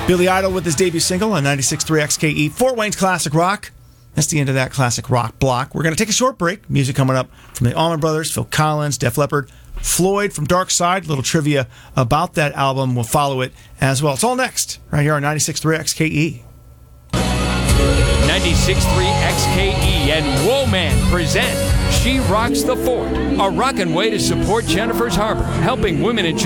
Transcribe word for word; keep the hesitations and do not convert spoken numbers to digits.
Billy Idol with his debut single on ninety-six point three X K E. Fort Wayne's Classic Rock. That's the end of that classic rock block. We're going to take a short break. Music coming up from the Allman Brothers, Phil Collins, Def Leppard, Floyd from Dark Side. A little trivia about that album. We'll follow it as well. It's all next, right here on ninety-six point three X K E. ninety-six point three X K E and Woman present She Rocks the Fort, a rockin' way to support Jennifer's Harbor, helping women and children